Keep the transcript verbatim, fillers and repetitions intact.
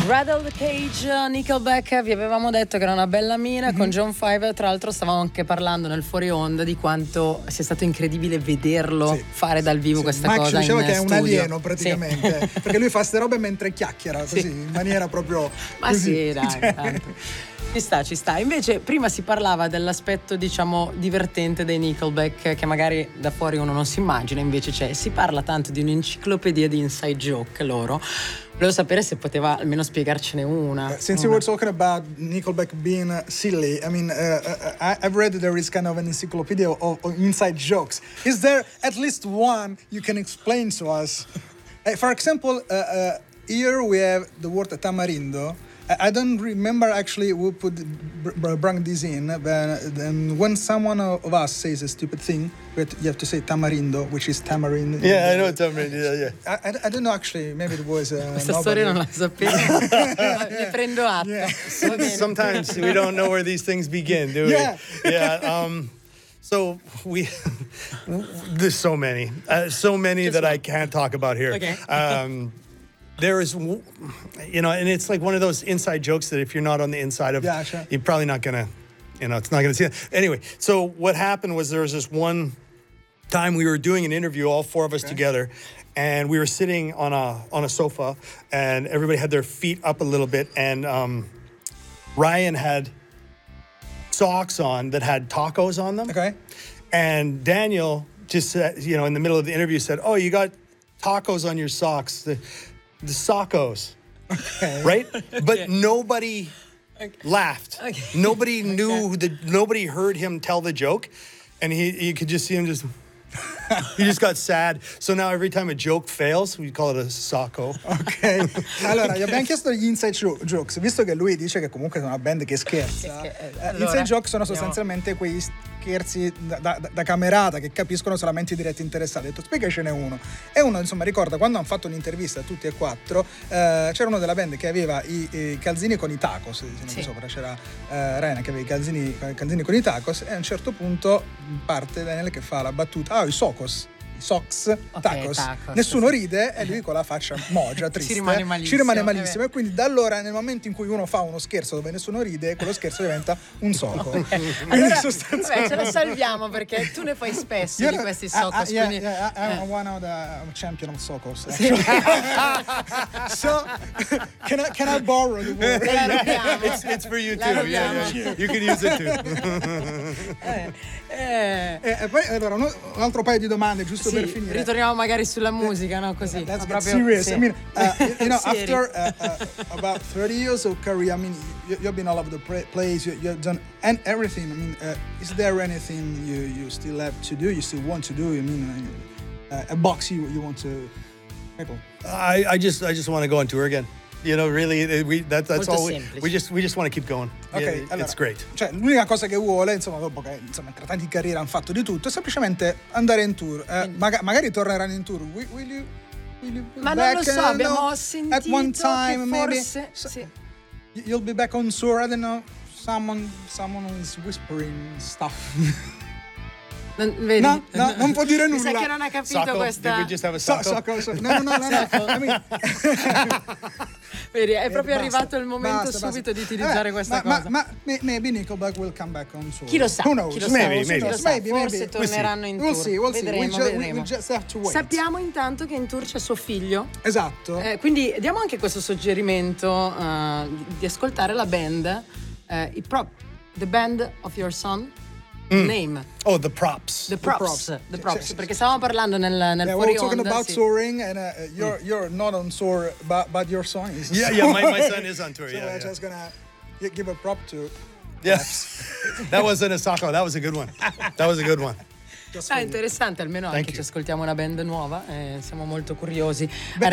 Rattle the Cage, Nickelback, vi avevamo detto che era una bella mina, mm-hmm. con John Five. Tra l'altro stavamo anche parlando nel fuori onda di quanto sia stato incredibile vederlo sì. fare dal vivo sì. questa Max cosa. Max diceva in che è studio. un alieno praticamente, sì. perché lui fa ste robe mentre chiacchiera così, sì. in maniera proprio ma così. sì, dai, tanto. Ci sta, ci sta. Invece prima si parlava dell'aspetto, diciamo, divertente dei Nickelback, che magari da fuori uno non si immagina, invece c'è. Si parla tanto di un'enciclopedia di inside joke loro. Volevo sapere se poteva almeno spiegarcene una. Uh, since una. you were talking about Nickelback being silly, I mean, uh, uh, I've read that there is kind of an encyclopedia of, of inside jokes. Is there at least one you can explain to us? Uh, for example, uh, uh, here we have the word tamarindo. I don't remember actually who put brought this in, but um, when someone of us says a stupid thing, you have to say tamarindo, which is tamarind. Yeah, I know tamarind. Yeah, yeah. I, I, I don't know actually. Maybe it was. Uh, Questa nobody. storia non la sapevo. Ne prendo atto. Yeah. Sometimes we don't know where these things begin, do we? Yeah. Yeah. Um, so we there's so many, uh, so many Just that one. I can't talk about here. Okay. Um, There is, you know, and it's like one of those inside jokes that if you're not on the inside of, yeah, sure. you're probably not gonna, you know, it's not gonna see it. Anyway, so what happened was there was this one time we were doing an interview, all four of us okay. together, and we were sitting on a on a sofa, and everybody had their feet up a little bit, and um, Ryan had socks on that had tacos on them. Okay. And Daniel just said, you know, in the middle of the interview said, "Oh, you got tacos on your socks." The, The sockos, okay. right? But okay. nobody okay. laughed. Okay. Nobody knew okay. that. Nobody heard him tell the joke, and he you could just see him just. He just got sad. So now every time a joke fails, we call it a socko. Ok. Allora, gli abbiamo chiesto gli inside jokes, visto che lui dice che comunque è una band che scherza. Che scher- allora, inside jokes sono sostanzialmente andiamo. quegli scherzi da, da, da camerata che capiscono solamente i diretti interessati. Ho detto, spiegacene uno. E uno, insomma, ricorda quando hanno fatto un'intervista tutti e quattro, eh, c'era uno della band che aveva i, i calzini con i tacos, sì. sopra c'era eh, Rena che aveva i calzini, i calzini con i tacos, e a un certo punto parte Daniel che fa la battuta: ah, i socos, i socks, okay, tacos. tacos. Nessuno sì. ride e lui con la faccia mogia, triste. Ci rimane malissimo. Ci rimane malissimo. E quindi da allora, nel momento in cui uno fa uno scherzo dove nessuno ride, quello scherzo diventa un soco. Okay. Allora, sostanzialmente... vabbè, ce lo salviamo perché tu ne fai spesso You're di questi socos. Uh, uh, yeah, quindi... yeah, I, I'm eh. one of the champion of socos. So, can I, can I borrow the word? It's, it's for you too. Yeah, yeah. You can use it too. eh, eh. E, e poi allora un altro paio di domande giusto sì, per finire. Ritorniamo magari sulla musica, no? Così. Let's proprio, get serious. sì. I mean, uh, you, you know, after uh, uh, about thirty years of career, I mean, you, you've been all over the place. You, you've done and everything. I mean, uh, is there anything you, you still have to do? You still want to do? I mean, uh, a box you you want to tackle? I, I just I just want to go on tour again. You know, really, we that, that's Molto all. We, semplice. we just we just want to keep going. Ok, yeah, allora, it's great. Cioè, l'unica cosa che vuole, insomma, dopo che insomma tra tanti carriere hanno fatto di tutto, è semplicemente andare in tour. Eh, maga- magari torneranno in tour. Will, will you, will you Ma back, non lo so, uh, abbiamo no, sentito at one time, che maybe, forse so, sì. You'll be back on tour. I don't know. Someone, someone is whispering stuff. Non, vedi? No, no, non può dire nulla. Mi sa che non ha capito Socko? questa. Did we just have a So, socko? so, so, no, no, no, no, no. I mean... Vedi, è proprio basta, arrivato il momento basta, subito basta. di utilizzare eh, questa ma, cosa. Ma, ma maybe Nickelback will come back on tour. Chi lo sa? Who knows? Chi lo Maybe, sa? maybe. Chi lo sa? Maybe, Forse maybe. torneranno in tour. We'll see, we'll see. Vedremo, We, ju- vedremo. we just have to wait. Sappiamo intanto che in tour c'è suo figlio. Esatto. Eh, quindi diamo anche questo suggerimento uh, di, di ascoltare la band, uh, i prop, The Band of Your Son. Mm. Name. Oh, the props. The props. The props. The props. Sì, perché stavamo parlando nel, nel yeah, fuori we're talking onda, about sì. touring, and uh, you're you're not on tour, but but your son is. Yeah, yeah. My, my son is on tour. So yeah, we're yeah. just gonna give a prop to. Yes, that wasn't a socko. That was a good one. That was a good one. Ah, interessante, almeno Thank anche you. ci ascoltiamo una band nuova, eh, siamo molto curiosi.